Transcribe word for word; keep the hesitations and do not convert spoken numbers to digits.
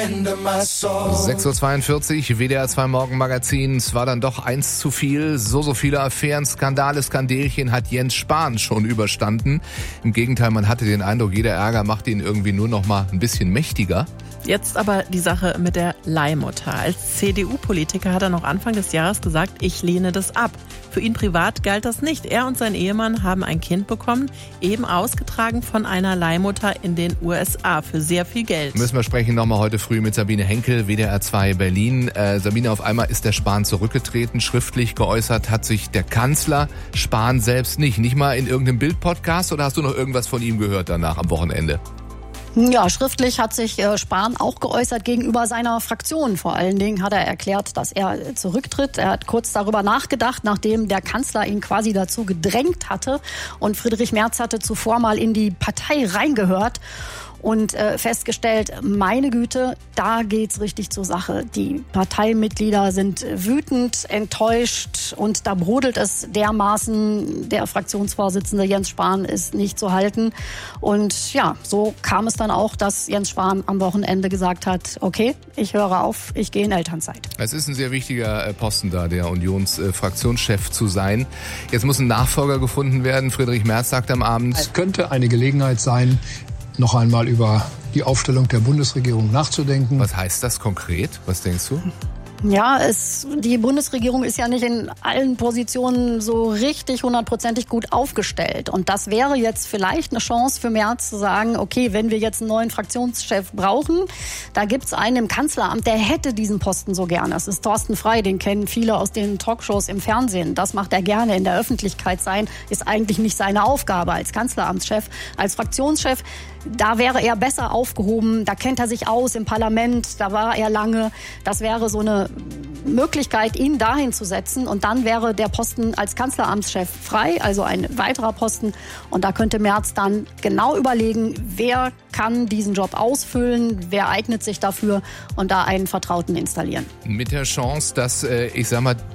sechs Uhr zweiundvierzig, W D R zwei Morgenmagazin. Es war dann doch eins zu viel. So, so viele Affären, Skandale, Skandelchen hat Jens Spahn schon überstanden. Im Gegenteil, man hatte den Eindruck, jeder Ärger macht ihn irgendwie nur noch mal ein bisschen mächtiger. Jetzt aber die Sache mit der Leihmutter. Als C D U-Politiker hat er noch Anfang des Jahres gesagt, ich lehne das ab. Für ihn privat galt das nicht. Er und sein Ehemann haben ein Kind bekommen, eben ausgetragen von einer Leihmutter in den U S A für sehr viel Geld. Müssen wir sprechen nochmal heute früh mit Sabine Henkel, W D R zwei Berlin. Äh, Sabine, auf einmal ist der Spahn zurückgetreten. Schriftlich geäußert hat sich der Kanzler, Spahn selbst nicht. Nicht mal in irgendeinem Bild-Podcast, oder hast du noch irgendwas von ihm gehört danach am Wochenende? Ja, schriftlich hat sich äh, Spahn auch geäußert gegenüber seiner Fraktion. Vor allen Dingen hat er erklärt, dass er zurücktritt. Er hat kurz darüber nachgedacht, nachdem der Kanzler ihn quasi dazu gedrängt hatte. Und Friedrich Merz hatte zuvor mal in die Partei reingehört und äh, festgestellt, meine Güte, da geht's richtig zur Sache. Die Parteimitglieder sind wütend, enttäuscht und da brodelt es dermaßen. Der Fraktionsvorsitzende Jens Spahn ist nicht zu halten. Und ja, so kam es dann auch, dass Jens Spahn am Wochenende gesagt hat, okay, ich höre auf, ich gehe in Elternzeit. Es ist ein sehr wichtiger Posten da, der Unionsfraktionschef zu sein. Jetzt muss ein Nachfolger gefunden werden. Friedrich Merz sagt am Abend, es könnte eine Gelegenheit sein, noch einmal über die Aufstellung der Bundesregierung nachzudenken. Was heißt das konkret? Was denkst du? Ja, es, die Bundesregierung ist ja nicht in allen Positionen so richtig hundertprozentig gut aufgestellt. Und das wäre jetzt vielleicht eine Chance für Merz zu sagen, okay, wenn wir jetzt einen neuen Fraktionschef brauchen, da gibt's einen im Kanzleramt, der hätte diesen Posten so gerne. Das ist Thorsten Frey, den kennen viele aus den Talkshows im Fernsehen. Das macht er gerne, in der Öffentlichkeit sein, ist eigentlich nicht seine Aufgabe als Kanzleramtschef. Als Fraktionschef, da wäre er besser aufgehoben, da kennt er sich aus im Parlament, da war er lange. Das wäre so eine Möglichkeit, ihn dahin zu setzen. Und dann wäre der Posten als Kanzleramtschef frei, also ein weiterer Posten. Und da könnte Merz dann genau überlegen, wer kann diesen Job ausfüllen, wer eignet sich dafür und da einen Vertrauten installieren. Mit der Chance, dass, äh, ich sag mal,